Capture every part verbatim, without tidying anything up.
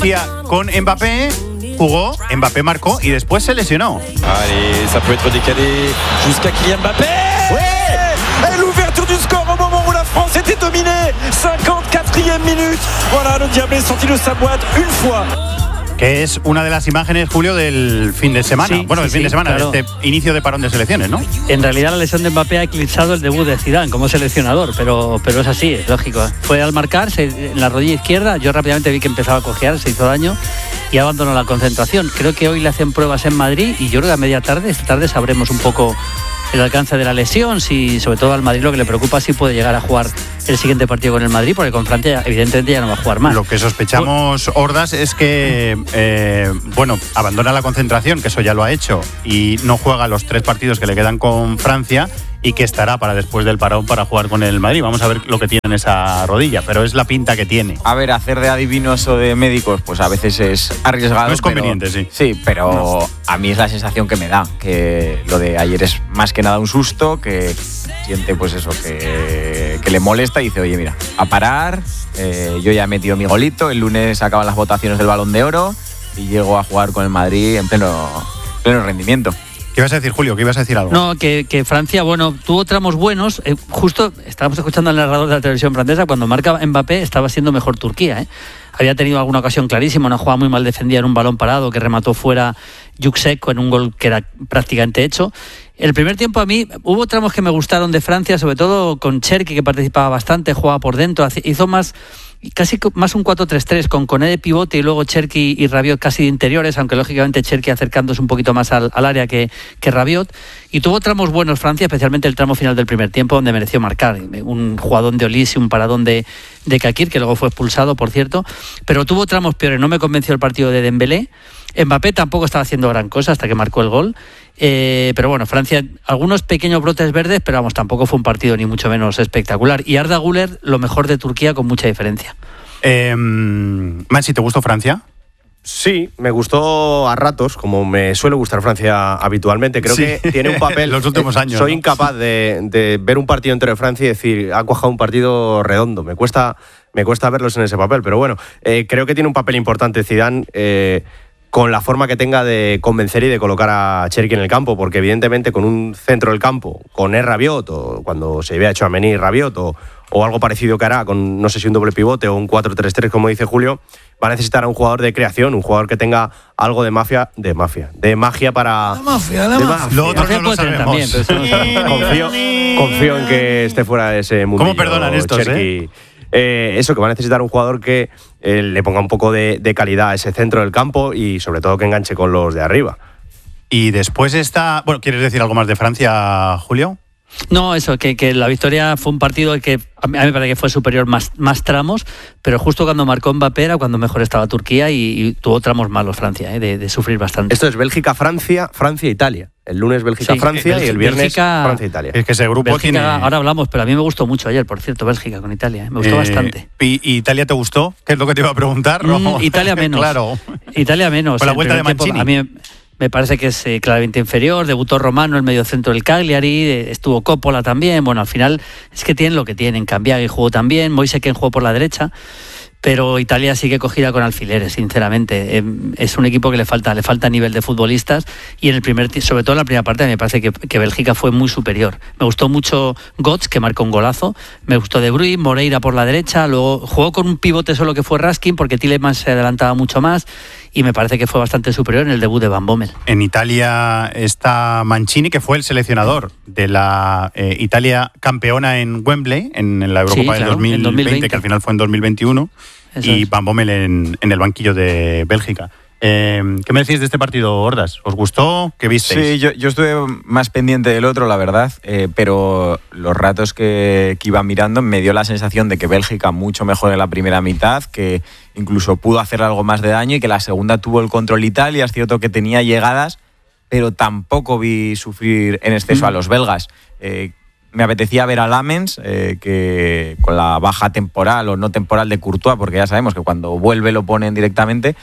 Con Mbappé, jugó, Mbappé marcó y después se lesionó. Allez, ça peut être décalé jusqu'à Kylian Mbappé. Ouais. Et l'ouverture du score au moment où la France était dominée. cinquante-quatrième minute. Voilà, le Diablé sorti de sa boîte une fois. Que es una de las imágenes, Julio, del fin de semana. Sí, bueno, sí, el fin sí, de semana, claro. de este inicio de parón de selecciones, ¿no? En realidad la lesión de Mbappé ha eclipsado el debut de Zidane como seleccionador, pero, pero es así, es lógico. Fue al marcar se, en la rodilla izquierda, yo rápidamente vi que empezaba a cojear, se hizo daño y abandonó la concentración. Creo que hoy le hacen pruebas en Madrid y yo creo que a media tarde, esta tarde sabremos un poco el alcance de la lesión, si sobre todo al Madrid lo que le preocupa si puede llegar a jugar el siguiente partido con el Madrid, porque con Francia evidentemente ya no va a jugar más. Lo que sospechamos, Hordas, es que eh, bueno, abandona la concentración, que eso ya lo ha hecho, y no juega los tres partidos que le quedan con Francia y que estará para después del parón para jugar con el Madrid. Vamos a ver lo que tiene en esa rodilla, pero es la pinta que tiene. A ver, hacer de adivinos o de médicos, pues a veces es arriesgado. No es conveniente, pero, sí. Sí, pero no. A mí es la sensación que me da, que lo de ayer es más que nada un susto, que siente pues eso, que, que le molesta y dice, oye, mira, a parar, eh, yo ya he metido mi golito, el lunes acaban las votaciones del Balón de Oro y llego a jugar con el Madrid en pleno, pleno rendimiento. ¿Qué ibas a decir, Julio? ¿Qué ibas a decir algo? No, que, que Francia, bueno, tuvo tramos buenos. Eh, justo estábamos escuchando al narrador de la televisión francesa, cuando marca Mbappé estaba siendo mejor Turquía. ¿eh? Había tenido alguna ocasión clarísima, una jugada muy mal defendida en un balón parado que remató fuera Yüksek en un gol que era prácticamente hecho. El primer tiempo a mí hubo tramos que me gustaron de Francia, sobre todo con Cherki, que participaba bastante, jugaba por dentro, hizo más... casi más un cuatro tres tres con Koné de pivote y luego Cherki y Rabiot casi de interiores, aunque lógicamente Cherki acercándose un poquito más al, al área que, que Rabiot, y tuvo tramos buenos Francia, especialmente el tramo final del primer tiempo donde mereció marcar, un jugadón de Olise y un paradón de, de Kakir, que luego fue expulsado, por cierto, pero tuvo tramos peores. No me convenció el partido de Dembélé. Mbappé tampoco estaba haciendo gran cosa hasta que marcó el gol, eh, pero bueno, Francia, algunos pequeños brotes verdes, pero vamos, tampoco fue un partido ni mucho menos espectacular. Y Arda Güler, lo mejor de Turquía con mucha diferencia. Eh, Mansi, ¿te gustó Francia? Sí, me gustó a ratos, como me suele gustar Francia habitualmente. Creo sí. que tiene un papel... Los últimos años. Soy ¿no? incapaz de, de ver un partido entero de Francia y decir, ha cuajado un partido redondo. Me cuesta, me cuesta verlos en ese papel, pero bueno, eh, creo que tiene un papel importante Zidane, eh, con la forma que tenga de convencer y de colocar a Cherki en el campo, porque evidentemente con un centro del campo, con el Rabiot, o cuando se vea Tchouaméni Rabiot, o, o algo parecido que hará, con no sé si un doble pivote o un cuatro tres tres, como dice Julio, va a necesitar a un jugador de creación, un jugador que tenga algo de mafia, de mafia, de magia para... La mafia, la mafia. Lo otro no lo sabemos. También, pero eso no sabemos. confío, confío en que esté fuera de ese mundo. ¿Cómo perdonan estos, Cherki. eh? Eh, eso, que va a necesitar un jugador que eh, le ponga un poco de, de calidad a ese centro del campo y sobre todo que enganche con los de arriba. Y después está... Bueno, ¿quieres decir algo más de Francia, Julio? No, eso, que, que la victoria fue un partido que a mí, a mí me parece que fue superior más, más tramos, pero justo cuando marcó Mbappé era cuando mejor estaba Turquía y, y tuvo tramos malos Francia, ¿eh? de, de sufrir bastante. Esto es Bélgica-Francia, Francia-Italia. El lunes Bélgica-Francia sí, y el viernes Bélgica, Francia-Italia. Es que ese grupo Bélgica, tiene... ahora hablamos, pero a mí me gustó mucho ayer, por cierto, Bélgica con Italia, ¿eh? me gustó eh, bastante. ¿Y, ¿Y Italia te gustó? ¿Qué es lo que te iba a preguntar? Mm, Italia menos. Claro. Italia menos. Con la El vuelta de primer tiempo, Mancini. a mí me parece que es eh, claramente inferior. Debutó Romano, el mediocentro del Cagliari, eh, estuvo Coppola también. Bueno, al final es que tienen lo que tienen. Cambiaghi jugó también, Moise Kean jugó por la derecha. Pero Italia sigue cogida con alfileres, sinceramente. Eh, es un equipo que le falta, le falta nivel de futbolistas y en el primer, sobre todo en la primera parte me parece que, que Bélgica fue muy superior. Me gustó mucho Götze, que marcó un golazo. Me gustó De Bruyne, Moreira por la derecha. Luego jugó con un pivote solo que fue Raskin porque Tielemans se adelantaba mucho más y me parece que fue bastante superior en el debut de Van Bommel. En Italia está Mancini, que fue el seleccionador de la eh, Italia campeona en Wembley, en, en la Eurocopa Sí, claro, del dos mil veinte, en dos mil veinte, que al final fue en dos mil veintiuno, Eso y es. Van Bommel en, en el banquillo de Bélgica. Eh, ¿Qué me decís de este partido, Hordas? ¿Os gustó? ¿Qué visteis? Sí, yo, yo estuve más pendiente del otro, la verdad, eh, pero los ratos que, que iba mirando me dio la sensación de que Bélgica mucho mejor en la primera mitad, que incluso pudo hacer algo más de daño y que la segunda tuvo el control Italia. Es cierto que tenía llegadas, pero tampoco vi sufrir en exceso Mm. a los belgas. Eh, Me apetecía ver a Lamens, eh, que con la baja temporal o no temporal de Courtois, porque ya sabemos que cuando vuelve lo ponen directamente.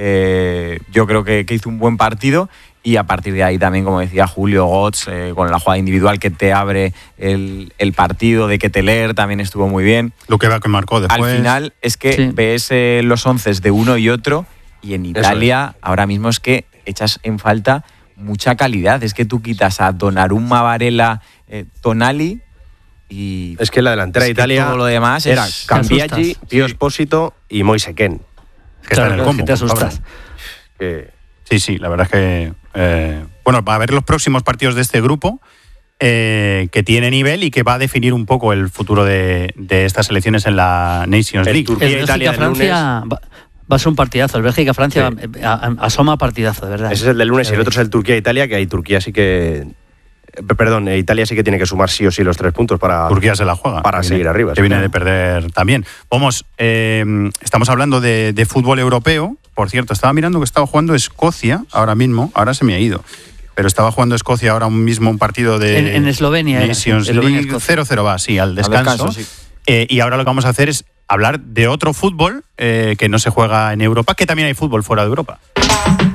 Eh, yo creo que, que hizo un buen partido y a partir de ahí también, como decía Julio, Götze, eh, con la jugada individual que te abre el, el partido, de Ketelaere también estuvo muy bien. Lo que va que marcó después. Al final es que Sí. ves eh, los onces de uno y otro Y en Italia es. ahora mismo es que echas en falta mucha calidad. Es que tú quitas a Donnarumma, Varela, eh, Tonali y... Es que la delantera de Italia todo lo demás era es... Cambiaggi, Pío Espósito y Moise Kean. Que claro, está en el combo. Que te asustas. Que... Sí, sí, la verdad es que... Eh, bueno, va a ver los próximos partidos de este grupo eh, que tiene nivel y que va a definir un poco el futuro de, de estas selecciones en la Nations League. Turquía, Italia, Francia... Va, va a ser un partidazo. El Bélgica-Francia sí. asoma partidazo, de verdad. Ese es el del lunes y el otro es el Turquía-Italia, que ahí Turquía sí que... Perdón, Italia sí que tiene que sumar sí o sí los tres puntos para... Turquía se la juega. Para seguir viene, arriba. Que viene de perder también. Vamos, eh, estamos hablando de, de fútbol europeo. Por cierto, estaba mirando que estaba jugando Escocia ahora mismo. Ahora se me ha ido. Pero estaba jugando Escocia ahora mismo un partido de... En, en Eslovenia. Nations League cero cero va, sí, al descanso. Al descanso sí. eh, y ahora lo que vamos a hacer es hablar de otro fútbol eh, que no se juega en Europa, que también hay fútbol fuera de Europa.